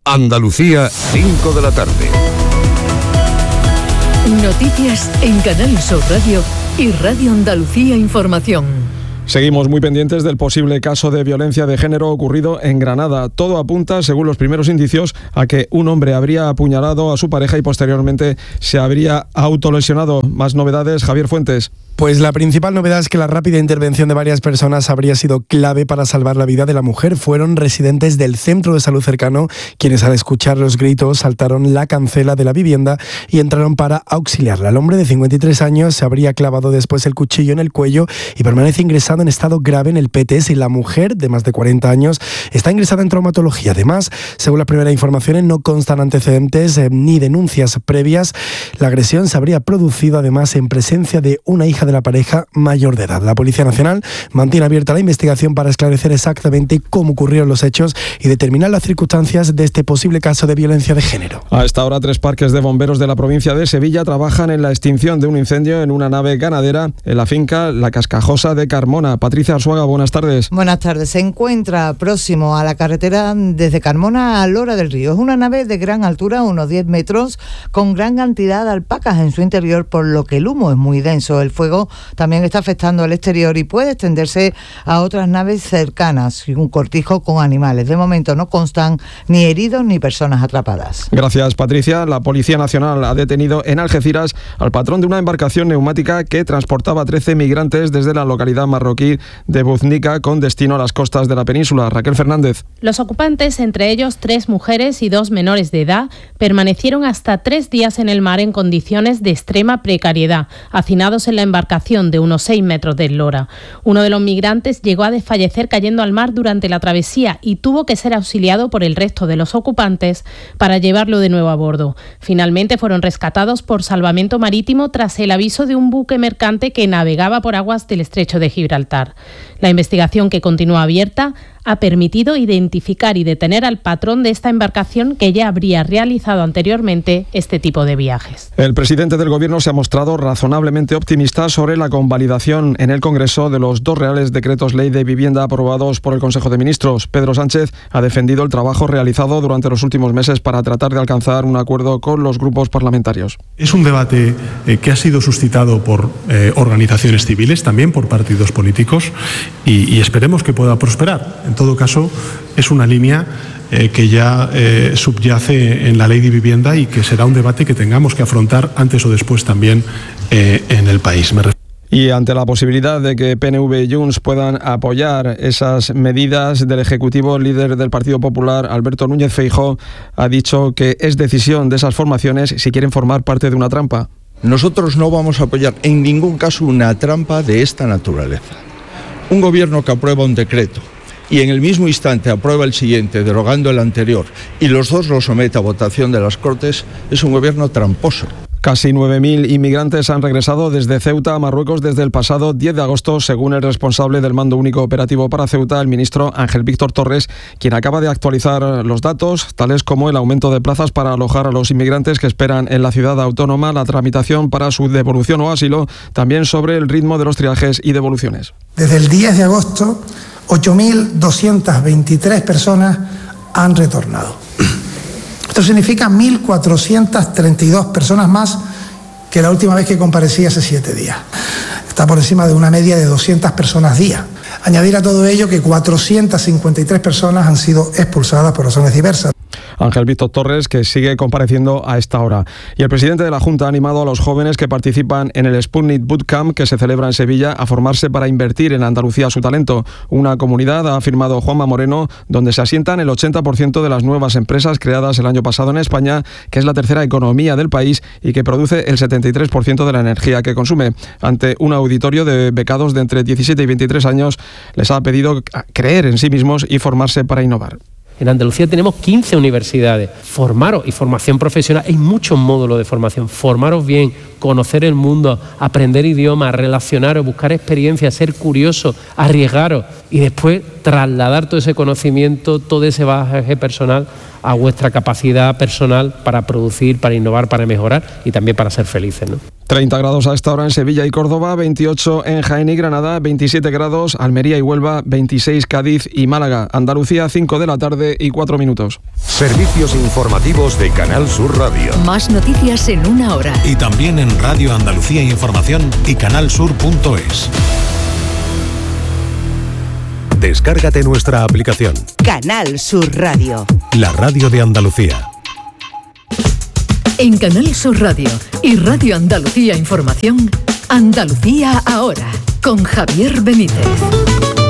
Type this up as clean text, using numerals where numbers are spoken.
Andalucía, 5 de la tarde. Noticias en Canal Sur Radio y Radio Andalucía Información. Seguimos muy pendientes del posible caso de violencia de género ocurrido en Granada. Todo apunta, según los primeros indicios, a que un hombre habría apuñalado a su pareja y posteriormente se habría autolesionado. Más novedades, Javier Fuentes. Pues la principal novedad es que la rápida intervención de varias personas habría sido clave para salvar la vida de la mujer. Fueron residentes del centro de salud cercano quienes, al escuchar los gritos, saltaron la cancela de la vivienda y entraron para auxiliarla. El hombre de 53 años se habría clavado después el cuchillo en el cuello y permanece ingresado en estado grave en el PTS, y la mujer, de más de 40 años, está ingresada en traumatología. Además, según las primeras informaciones, no constan antecedentes ni denuncias previas. La agresión se habría producido además en presencia de una hija de la pareja mayor de edad. La Policía Nacional mantiene abierta la investigación para esclarecer exactamente cómo ocurrieron los hechos y determinar las circunstancias de este posible caso de violencia de género. A esta hora, 3 parques de bomberos de la provincia de Sevilla trabajan en la extinción de un incendio en una nave ganadera en la finca La Cascajosa de Carmona. Patricia Arzuaga, buenas tardes. Buenas tardes. Se encuentra próximo a la carretera desde Carmona a Lora del Río. Es una nave de gran altura, unos 10 metros, con gran cantidad de alpacas en su interior, por lo que el humo es muy denso. El fuego también está afectando al exterior y puede extenderse a otras naves cercanas y un cortijo con animales. De momento no constan ni heridos ni personas atrapadas. Gracias, Patricia. La Policía Nacional ha detenido en Algeciras al patrón de una embarcación neumática que transportaba 13 migrantes desde la localidad marroquí de Buznica con destino a las costas de la península. Raquel Fernández. Los ocupantes, entre ellos 3 mujeres y 2 menores de edad, permanecieron hasta 3 días en el mar en condiciones de extrema precariedad, hacinados en la embarcación de unos 6 metros de eslora. Uno de los migrantes llegó a desfallecer cayendo al mar durante la travesía y tuvo que ser auxiliado por el resto de los ocupantes para llevarlo de nuevo a bordo. Finalmente fueron rescatados por salvamento marítimo tras el aviso de un buque mercante que navegaba por aguas del estrecho de Gibraltar. La investigación, que continúa abierta, ha permitido identificar y detener al patrón de esta embarcación, que ya habría realizado anteriormente este tipo de viajes. El presidente del Gobierno se ha mostrado razonablemente optimista sobre la convalidación en el Congreso de los 2 reales decretos ley de vivienda aprobados por el Consejo de Ministros. Pedro Sánchez ha defendido el trabajo realizado durante los últimos meses para tratar de alcanzar un acuerdo con los grupos parlamentarios. Es un debate que ha sido suscitado por organizaciones civiles, también por partidos políticos, y esperemos que pueda prosperar. En todo caso, es una línea que ya subyace en la ley de vivienda y que será un debate que tengamos que afrontar antes o después también en el país. Y ante la posibilidad de que PNV y Junts puedan apoyar esas medidas del Ejecutivo, el líder del Partido Popular, Alberto Núñez Feijóo, ha dicho que es decisión de esas formaciones si quieren formar parte de una trampa. Nosotros no vamos a apoyar en ningún caso una trampa de esta naturaleza. Un gobierno que aprueba un decreto y en el mismo instante aprueba el siguiente, derogando el anterior, y los dos lo somete a votación de las Cortes, es un gobierno tramposo. Casi 9.000 inmigrantes han regresado desde Ceuta a Marruecos desde el pasado 10 de agosto, según el responsable del Mando Único Operativo para Ceuta, el ministro Ángel Víctor Torres, quien acaba de actualizar los datos, tales como el aumento de plazas para alojar a los inmigrantes que esperan en la ciudad autónoma, la tramitación para su devolución o asilo, también sobre el ritmo de los triajes y devoluciones. Desde el 10 de agosto, 8.223 personas han retornado. Esto significa 1.432 personas más que la última vez que comparecí hace 7 días. Está por encima de una media de 200 personas día. Añadir a todo ello que 453 personas han sido expulsadas por razones diversas. Ángel Víctor Torres, que sigue compareciendo a esta hora. Y el presidente de la Junta ha animado a los jóvenes que participan en el Sputnik Bootcamp, que se celebra en Sevilla, a formarse para invertir en Andalucía su talento. Una comunidad, ha afirmado Juanma Moreno, donde se asientan el 80% de las nuevas empresas creadas el año pasado en España, que es la tercera economía del país y que produce el 73% de la energía que consume. Ante un auditorio de becados de entre 17 y 23 años, les ha pedido creer en sí mismos y formarse para innovar. En Andalucía tenemos 15 universidades. Formaros, y formación profesional, hay muchos módulos de formación. Formaros bien, conocer el mundo, aprender idiomas, relacionaros, buscar experiencias, ser curiosos, arriesgaros y después trasladar todo ese conocimiento, todo ese bagaje personal a vuestra capacidad personal para producir, para innovar, para mejorar y también para ser felices, ¿no? 30 grados a esta hora en Sevilla y Córdoba, 28 en Jaén y Granada, 27 grados, Almería y Huelva, 26 Cádiz y Málaga. Andalucía, 5 de la tarde y 4 minutos. Servicios informativos de Canal Sur Radio. Más noticias en una hora. Y también en Radio Andalucía Información y canalsur.es. Descárgate nuestra aplicación. Canal Sur Radio. La radio de Andalucía. En Canal Sur Radio y Radio Andalucía Información, Andalucía ahora, con Javier Benítez.